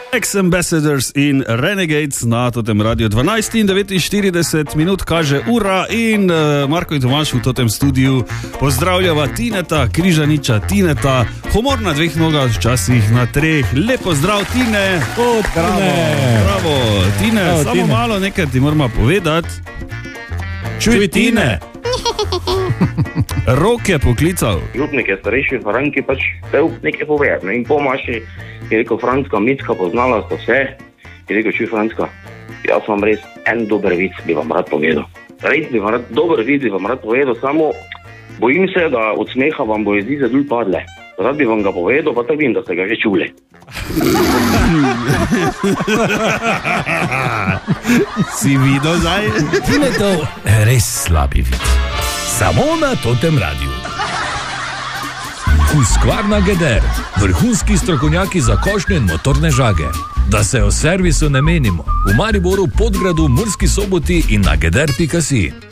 Ex-Ambassadors in Renegades na totem radiju 12 in 49 minut kaže ura in Marko in Tomaš v totem studiu pozdravljava Tineta, Križaniča Tineta, humor na dveh nogah, včasih na treh. Lepo zdrav, Tine! Bravo, Tine, bravo, samo Tine. Malo nekaj ti moramo povedati. Čuj, Tine! Rok je poklical. Župnik je starejši, Franki pač pel nekaj povedati. In pomaši je rekel, Franska, Micka, poznala sta vse. Je rekel, čuj, Franska, jaz vam res en dober vic bi vam rad povedal. Res bi vam dober vic bi vam rad povedal, samo bojim se, da od smeha vam bo jezice dol padle. Rad bi vam ga povedal, pa tako vem, da ste ga že čuli. Si videl zdaj? Tinetov res slabi vid. Samo na totem radiju. Husqvarna Geder, vrhunski strokovnjaki za košnje in motorne žage. Da se o servisu ne menimo. V Mariboru, Podgradu, Murski Soboti in na geder.si.